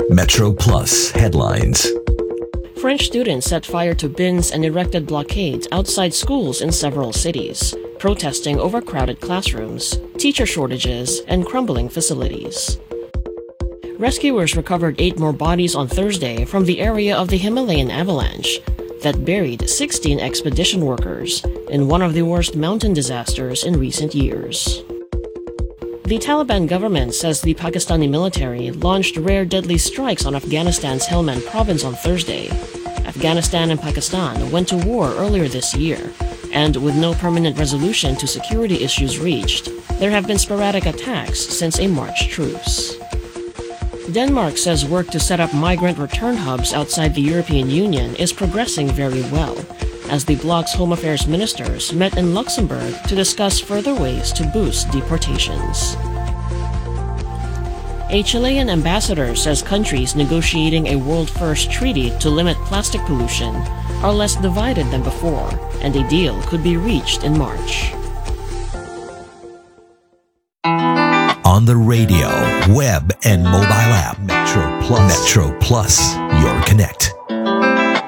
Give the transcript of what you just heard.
Metro Plus headlines. French students set fire to bins and erected blockades outside schools in several cities, protesting overcrowded classrooms, teacher shortages, and crumbling facilities. Rescuers recovered 8 more bodies on Thursday from the area of the Himalayan avalanche that buried 16 expedition workers in one of the worst mountain disasters in recent years. The Taliban government says the Pakistani military launched rare deadly strikes on Afghanistan's Helmand province on Thursday. Afghanistan and Pakistan went to war earlier this year, and with no permanent resolution to security issues reached, there have been sporadic attacks since a March truce. Denmark says work to set up migrant return hubs outside the European Union is progressing very well, as the bloc's Home Affairs ministers met in Luxembourg to discuss further ways to boost deportations. A Chilean ambassador says countries negotiating a world-first treaty to limit plastic pollution are less divided than before, and a deal could be reached in March. On the radio, web, and mobile app, Metro Plus, your connect.